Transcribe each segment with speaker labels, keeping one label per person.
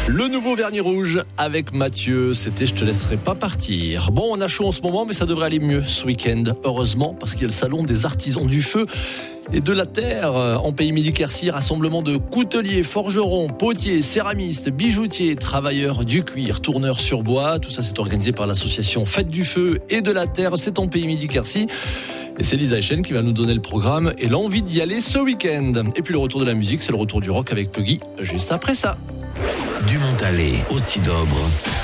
Speaker 1: Le nouveau vernis rouge avec Mathieu, c'était Je te laisserai pas partir. Bon, on a chaud en ce moment, mais ça devrait aller mieux ce week-end. Heureusement, parce qu'il y a le salon des artisans du feu et de la terre en Pays Midi-Quercy. Rassemblement de couteliers, forgerons, potiers, céramistes, bijoutiers, travailleurs du cuir, tourneurs sur bois. Tout ça, c'est organisé par l'association Fête du Feu et de la Terre. C'est en Pays Midi-Quercy. Et c'est Lisa Echen qui va nous donner le programme et l'envie d'y aller ce week-end. Et puis le retour de la musique, c'est le retour du rock avec Puggy juste après ça.
Speaker 2: Du Montalet au Sidobre,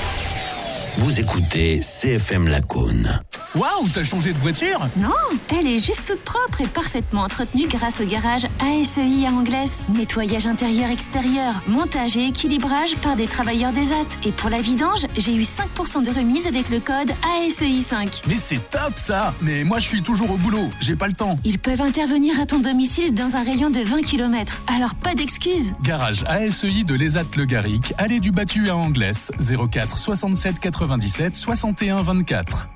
Speaker 2: vous écoutez CFM Lacaune.
Speaker 3: Waouh, t'as changé de voiture ?
Speaker 4: Non, elle est juste toute propre et parfaitement entretenue grâce au garage ASEI à Angles. Nettoyage intérieur-extérieur, montage et équilibrage par des travailleurs d'ESAT. Et pour la vidange, j'ai eu 5% de remise avec le code ASEI5.
Speaker 3: Mais c'est top ça ! Mais moi je suis toujours au boulot, j'ai pas le temps.
Speaker 4: Ils peuvent intervenir à ton domicile dans un rayon de 20 km, alors pas d'excuses.
Speaker 3: Garage ASEI de l'ESAT Le Garric, allée du Battu à Angles, 04 67 97 61 24.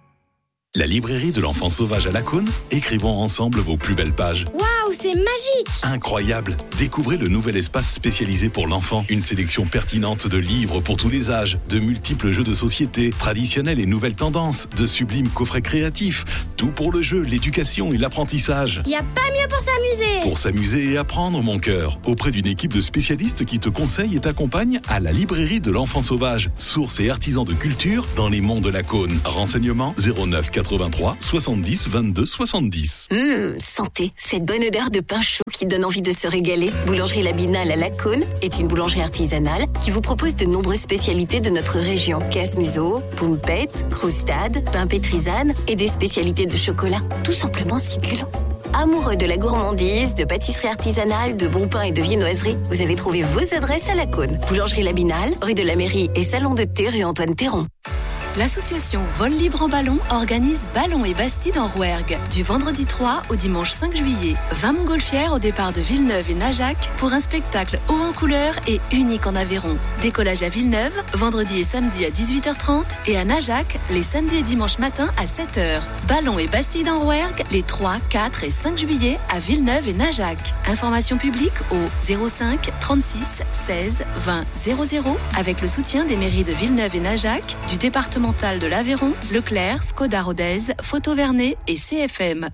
Speaker 5: La librairie de l'enfant sauvage à Lacaune, écrivons ensemble vos plus belles pages.
Speaker 6: Waouh, c'est magique!
Speaker 5: Incroyable! Découvrez le nouvel espace spécialisé pour l'enfant. Une sélection pertinente de livres pour tous les âges, de multiples jeux de société, traditionnels et nouvelles tendances, de sublimes coffrets créatifs. Tout pour le jeu, l'éducation et l'apprentissage.
Speaker 6: Y a pas mieux pour s'amuser!
Speaker 5: Pour s'amuser et apprendre, mon cœur. Auprès d'une équipe de spécialistes qui te conseille et t'accompagne à la librairie de l'enfant sauvage. Source et artisan de culture dans les monts de Lacaune. Renseignements 09 83 70 22 70.
Speaker 7: Santé, cette bonne odeur de pain chaud qui donne envie de se régaler. Boulangerie La Binale à Lacaune est une boulangerie artisanale qui vous propose de nombreuses spécialités de notre région. Casse-museau, poumpette, croustade, pain pétrisane et des spécialités de chocolat. Tout simplement succulent. Amoureux de la gourmandise, de pâtisserie artisanale, de bons pains et de viennoiserie, vous avez trouvé vos adresses à Lacaune. Boulangerie La Binale, rue de la Mairie et salon de thé rue Antoine Théron.
Speaker 8: L'association Vol Libre en Ballon organise Ballon et Bastide en Rouergue du vendredi 3 au dimanche 5 juillet. 20 montgolfières au départ de Villeneuve et Najac pour un spectacle haut en couleur et unique en Aveyron. Décollage à Villeneuve, vendredi et samedi à 18h30 et à Najac, les samedis et dimanches matin à 7h. Ballon et Bastide en Rouergue les 3, 4 et 5 juillet à Villeneuve et Najac. Information publique au 05 36 16 20 00 avec le soutien des mairies de Villeneuve et Najac, du département de l'Aveyron, Leclerc, Skoda Rodez, Photo Vernet et CFM.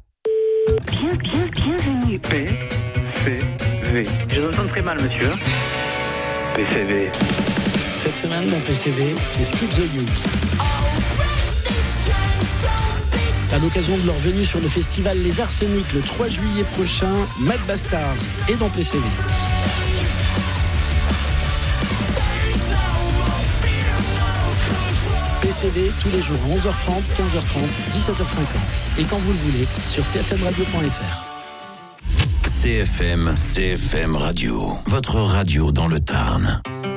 Speaker 9: Bienvenue. PCV. Je vous entends très mal, monsieur. PCV.
Speaker 10: Cette semaine, mon PCV, c'est Skip the Use. À l'occasion de leur venue sur le festival Les Arsenics le 3 juillet prochain, Mad Bastards est dans PCV. PCV tous les jours 11h30, 15h30, 17h50 et quand vous le voulez sur cfmradio.fr.
Speaker 2: CFM Radio, votre radio dans le Tarn.